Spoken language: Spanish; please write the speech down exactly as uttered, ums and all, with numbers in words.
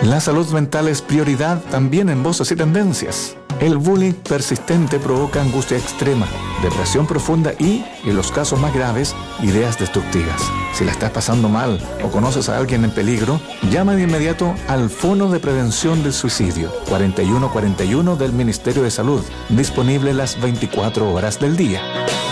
La salud mental es prioridad también en Voces y Tendencias. El bullying persistente provoca angustia extrema, depresión profunda y, en los casos más graves, ideas destructivas. Si la estás pasando mal o conoces a alguien en peligro, llama de inmediato al Fono de Prevención del Suicidio cuarenta y uno cuarenta y uno del Ministerio de Salud, disponible las veinticuatro horas del día.